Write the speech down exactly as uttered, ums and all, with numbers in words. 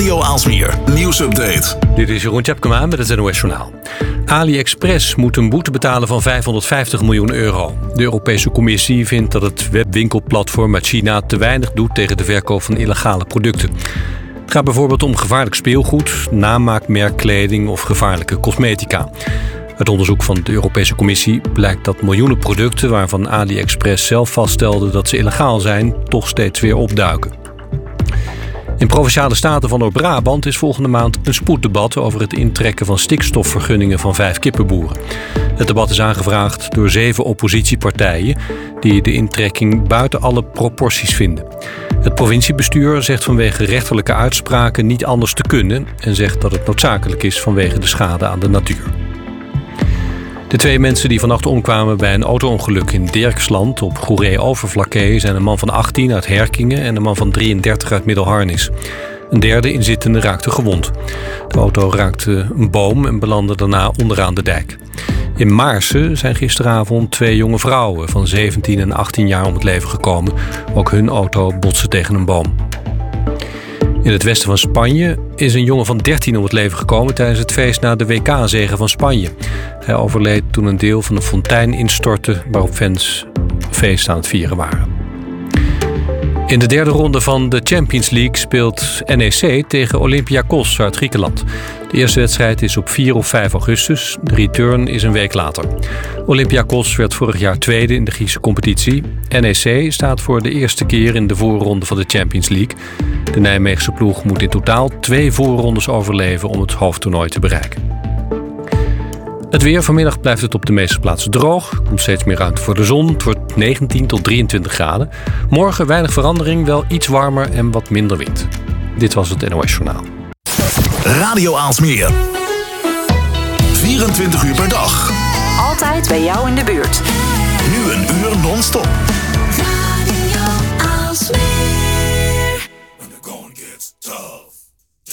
Radio Aalsmeer. Nieuwsupdate. Dit is Jeroen Tjepkema met het N O S Journaal. AliExpress moet een boete betalen van vijfhonderdvijftig miljoen euro. De Europese Commissie vindt dat het webwinkelplatform uit China te weinig doet tegen de verkoop van illegale producten. Het gaat bijvoorbeeld om gevaarlijk speelgoed, namaakmerkkleding of gevaarlijke cosmetica. Uit onderzoek van de Europese Commissie blijkt dat miljoenen producten waarvan AliExpress zelf vaststelde dat ze illegaal zijn, toch steeds weer opduiken. In Provinciale Staten van Noord-Brabant is volgende maand een spoeddebat over het intrekken van stikstofvergunningen van vijf kippenboeren. Het debat is aangevraagd door zeven oppositiepartijen die de intrekking buiten alle proporties vinden. Het provinciebestuur zegt vanwege rechterlijke uitspraken niet anders te kunnen en zegt dat het noodzakelijk is vanwege de schade aan de natuur. De twee mensen die vannacht omkwamen bij een auto-ongeluk in Dirksland op Goeree-Overflakkee zijn een man van achttien uit Herkingen en een man van drieëndertig uit Middelharnis. Een derde inzittende raakte gewond. De auto raakte een boom en belandde daarna onderaan de dijk. In Maarsen zijn gisteravond twee jonge vrouwen van zeventien en achttien jaar om het leven gekomen. Ook hun auto botste tegen een boom. In het westen van Spanje is een jongen van dertien om het leven gekomen tijdens het feest na de W K-zege van Spanje. Hij overleed toen een deel van een fontein instortte waarop fans feest aan het vieren waren. In de derde ronde van de Champions League speelt N E C tegen Olympiakos uit Griekenland. De eerste wedstrijd is op vier of vijf augustus. De return is een week later. Olympiakos werd vorig jaar tweede in de Griekse competitie. N E C staat voor de eerste keer in de voorronde van de Champions League. De Nijmeegse ploeg moet in totaal twee voorrondes overleven om het hoofdtoernooi te bereiken. Het weer. Vanmiddag blijft het op de meeste plaatsen droog. Er komt steeds meer ruimte voor de zon. Het wordt negentien tot drieëntwintig graden. Morgen weinig verandering, wel iets warmer en wat minder wind. Dit was het N O S Journaal. Radio Aalsmeer. vierentwintig uur per dag. Altijd bij jou in de buurt. Nu een uur non-stop.